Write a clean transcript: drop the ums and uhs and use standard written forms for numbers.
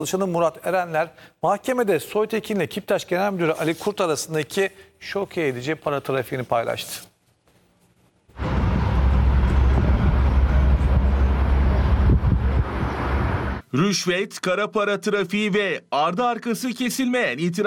Çalışanı Murat Erenler mahkemede Soytekin ile Kiptaş Genel Müdürü Ali Kurt arasındaki şok edici para trafiğini paylaştı. Rüşvet, kara para trafiği ve ardı arkası kesilmeyen itiraz